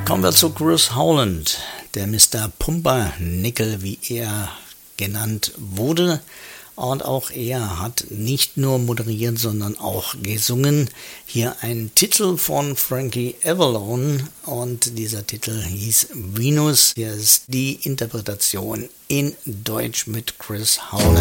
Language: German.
Kommen wir zu Chris Howland, der Mr. Pumpernickel, wie er genannt wurde. Und auch er hat nicht nur moderiert, sondern auch gesungen. Hier ein Titel von Frankie Avalon und dieser Titel hieß Venus. Hier ist die Interpretation in Deutsch mit Chris Howland.